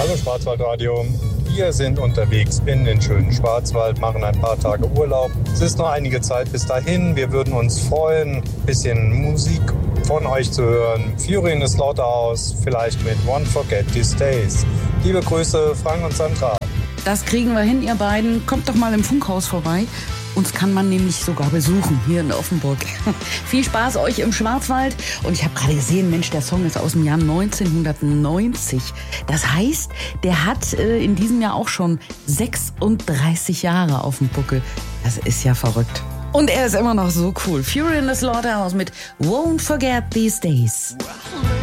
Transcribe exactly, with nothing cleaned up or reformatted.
Hallo Schwarzwaldradio. Wir sind unterwegs in den schönen Schwarzwald, machen ein paar Tage Urlaub. Es ist noch einige Zeit bis dahin. Wir würden uns freuen, ein bisschen Musik von euch zu hören. Fury in the Slaughterhouse, vielleicht mit Won't Forget These Days. Liebe Grüße, Frank und Sandra. Das kriegen wir hin, ihr beiden. Kommt doch mal im Funkhaus vorbei. Uns kann man nämlich sogar besuchen, hier in Offenburg. Viel Spaß euch im Schwarzwald. Und ich habe gerade gesehen, Mensch, der Song ist aus dem Jahr neunzehnhundertneunzig. Das heißt, der hat äh, in diesem Jahr auch schon sechsunddreißig Jahre auf dem Buckel. Das ist ja verrückt. Und er ist immer noch so cool. Fury in the Slaughterhouse mit Won't Forget These Days.